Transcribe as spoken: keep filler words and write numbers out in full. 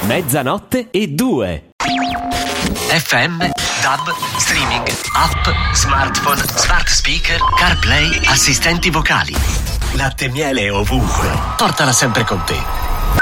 Mezzanotte e due. F M, DAB, streaming, app, smartphone, smart speaker, CarPlay, assistenti vocali. Latte e miele ovunque. Portala sempre con te.